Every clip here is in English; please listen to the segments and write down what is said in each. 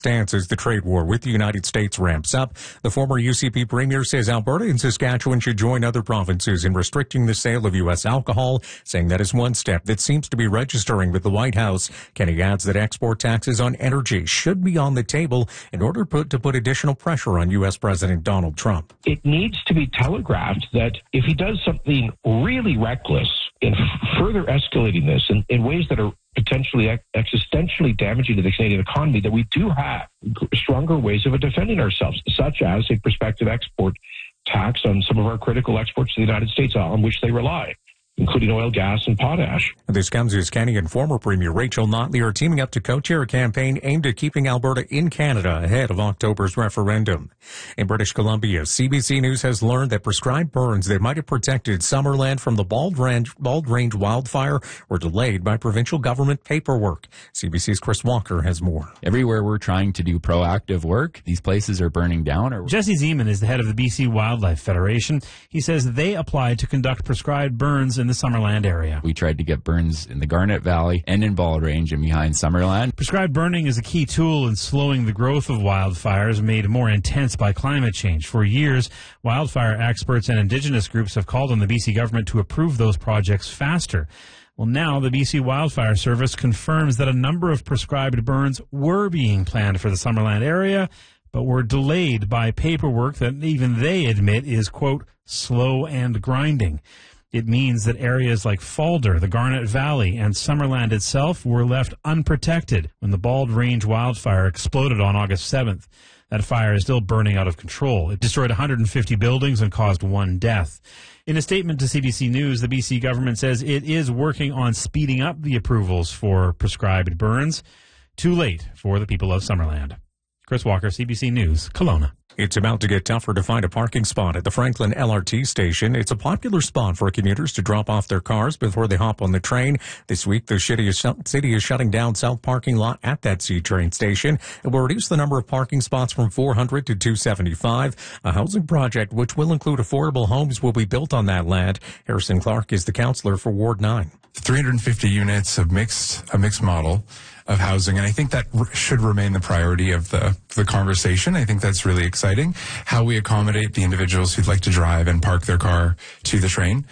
Stance as the trade war with the United States ramps up. The former UCP premier says Alberta and Saskatchewan should join other provinces in restricting the sale of U.S. alcohol, saying that is one step that seems to be registering with the White House. Kenney adds that export taxes on energy should be on the table in order to put additional pressure on U.S. President Donald Trump. It needs to be telegraphed that if he does something really reckless in further escalating this in ways that are potentially existentially damaging to the Canadian economy, that we do have stronger ways of defending ourselves, such as a prospective export tax on some of our critical exports to the United States on which they rely, including oil, gas, and potash. This comes as Kenney and former Premier Rachel Notley are teaming up to co-chair a campaign aimed at keeping Alberta in Canada ahead of October's referendum. In British Columbia, CBC News has learned that prescribed burns that might have protected Summerland from the Bald Range wildfire were delayed by provincial government paperwork. CBC's Chris Walker has more. Everywhere we're trying to do proactive work, these places are burning down. Jesse Zeman is the head of the BC Wildlife Federation. He says they applied to conduct prescribed burns in the Summerland area. We tried to get burns in the Garnet Valley and in Bald Range and behind Summerland. Prescribed burning is a key tool in slowing the growth of wildfires made more intense by climate change. For years, wildfire experts and Indigenous groups have called on the BC government to approve those projects faster. Well, now the BC Wildfire Service confirms that a number of prescribed burns were being planned for the Summerland area, but were delayed by paperwork that even they admit is, quote, slow and grinding. It means that areas like Falder, the Garnet Valley, and Summerland itself were left unprotected when the Bald Range wildfire exploded on August 7th. That fire is still burning out of control. It destroyed 150 buildings and caused one death. In a statement to CBC News, the BC government says it is working on speeding up the approvals for prescribed burns. Too late for the people of Summerland. Chris Walker, CBC News, Kelowna. It's about to get tougher to find a parking spot at the Franklin LRT station. It's a popular spot for commuters to drop off their cars before they hop on the train. This week, the city is shutting down south parking lot at that C train station. It will reduce the number of parking spots from 400 to 275. A housing project which will include affordable homes will be built on that land. Harrison Clark is the councillor for Ward 9. 350 units of a mixed model of housing, and I think that should remain the priority of the conversation. I think that's really exciting. How we accommodate the individuals who'd like to drive and park their car to the train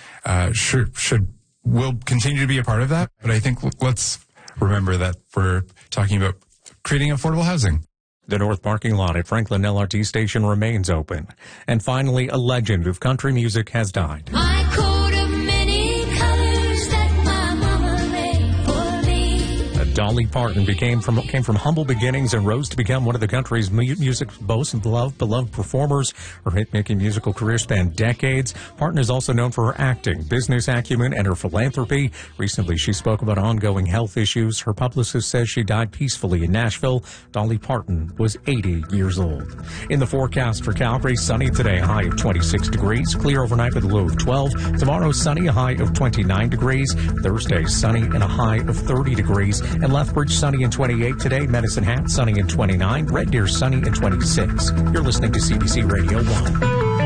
will continue to be a part of that. But I think let's remember that we're talking about creating affordable housing. The north parking lot at Franklin LRT station remains open. And finally, a legend of country music has died. Dolly Parton came from humble beginnings and rose to become one of the country's music's most beloved performers. Her hit-making musical career spanned decades. Parton is also known for her acting, business acumen, and her philanthropy. Recently, she spoke about ongoing health issues. Her publicist says she died peacefully in Nashville. Dolly Parton was 80 years old. In the forecast for Calgary, sunny today, a high of 26 degrees. Clear overnight with a low of 12. Tomorrow, sunny, a high of 29 degrees. Thursday, sunny and a high of 30 degrees. And Lethbridge, sunny and 28 today. Medicine Hat, sunny and 29. Red Deer, sunny and 26. You're listening to CBC Radio 1.